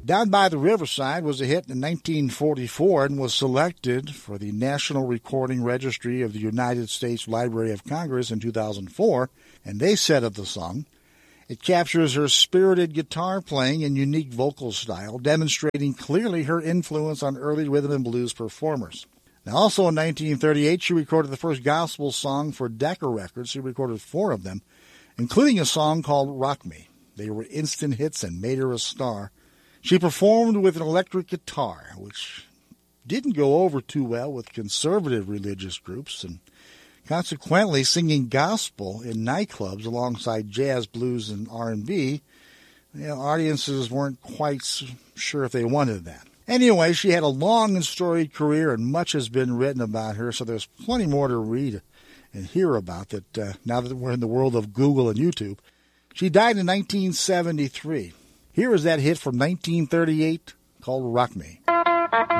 Down by the Riverside was a hit in 1944 and was selected for the National Recording Registry of the United States Library of Congress in 2004, and they said of the song, "It captures her spirited guitar playing and unique vocal style, demonstrating clearly her influence on early rhythm and blues performers." Now, also in 1938, she recorded the first gospel song for Decca Records. She recorded 4 of them, including a song called Rock Me. They were instant hits and made her a star. She performed with an electric guitar, which didn't go over too well with conservative religious groups, and consequently singing gospel in nightclubs alongside jazz, blues, and R&B, audiences weren't quite sure if they wanted that. Anyway, she had a long and storied career, and much has been written about her, so there's plenty more to read and hear about that now that we're in the world of Google and YouTube. She died in 1973. Here is that hit from 1938 called Rock Me.